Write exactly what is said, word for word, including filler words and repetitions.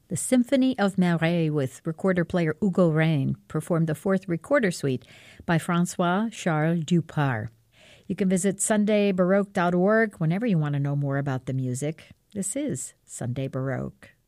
The Symphony of Marais with recorder-player Hugo Rein performed the fourth recorder suite by Francois-Charles Dupart. You can visit sunday baroque dot org whenever you want to know more about the music. This is Sunday Baroque.